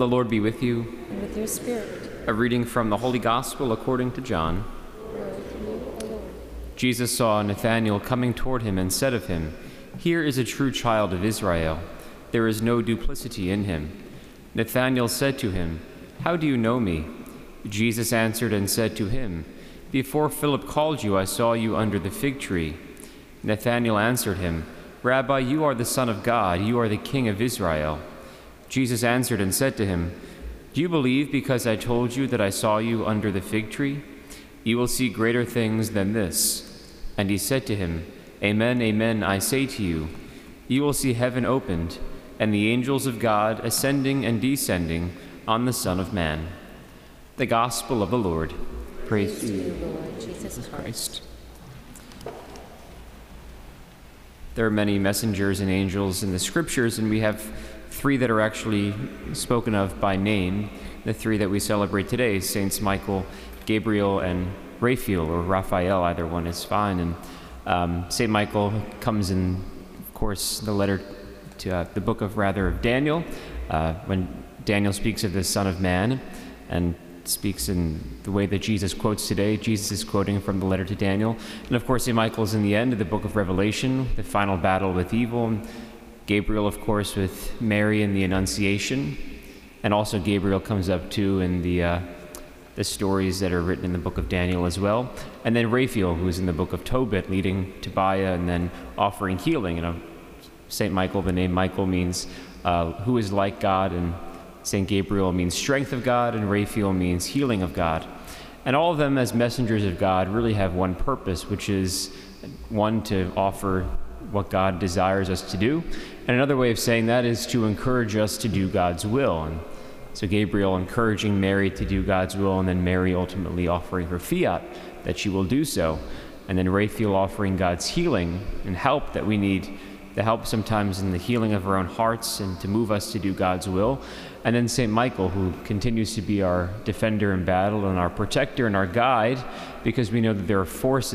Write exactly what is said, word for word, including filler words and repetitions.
The Lord be with you. And with your spirit. A reading from the Holy Gospel according to John. Glory to you, O Lord. Jesus saw Nathanael coming toward him and said of him, "Here is a true child of Israel. There is no duplicity in him." Nathanael said to him, "How do you know me?" Jesus answered and said to him, "Before Philip called you, I saw you under the fig tree." Nathanael answered him, "Rabbi, you are the Son of God. You are the King of Israel." Jesus answered and said to him, "Do you believe because I told you that I saw you under the fig tree? You will see greater things than this." And he said to him, "Amen, amen, I say to you, you will see heaven opened, and the angels of God ascending and descending on the Son of Man." The Gospel of the Lord. Praise, Praise to you, Lord Jesus Christ. There are many messengers and angels in the Scriptures, and we have three that are actually spoken of by name. The three that we celebrate today, Saints Michael, Gabriel, and Raphael, or Raphael, either one is fine. And um, Saint Michael comes in, of course, the letter to uh, the book of, rather, of Daniel, uh, when Daniel speaks of the Son of Man, and speaks in the way that Jesus quotes today. Jesus is quoting from the letter to Daniel. And of course, Saint Michael is in the end of the book of Revelation, the final battle with evil. Gabriel, of course, with Mary and the Annunciation. And also Gabriel comes up too in the uh, the stories that are written in the book of Daniel as well. And then Raphael, who is in the book of Tobit, leading Tobiah and then offering healing. You know, Saint Michael, the name Michael means uh, who is like God, and Saint Gabriel means strength of God, and Raphael means healing of God. And all of them, as messengers of God, really have one purpose, which is, one, to offer what God desires us to do. And another way of saying that is to encourage us to do God's will. And so Gabriel encouraging Mary to do God's will, and then Mary ultimately offering her fiat that she will do so. And then Raphael offering God's healing and help that we need, the help sometimes in the healing of our own hearts and to move us to do God's will. And then Saint Michael, who continues to be our defender in battle and our protector and our guide, because we know that there are forces